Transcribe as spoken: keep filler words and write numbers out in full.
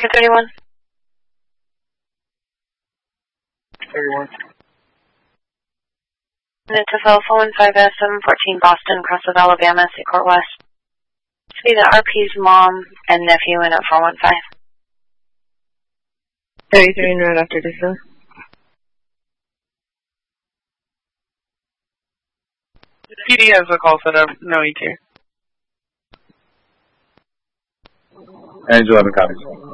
two thirty-one. thirty-one. It's a cell four one five S seven fourteen Boston, Crossville, Alabama, Seacourt West. To be the R P's mom and nephew in at four one five. thirty-three and right after this. P D has a call set up. No E Q. Angel eleven copies.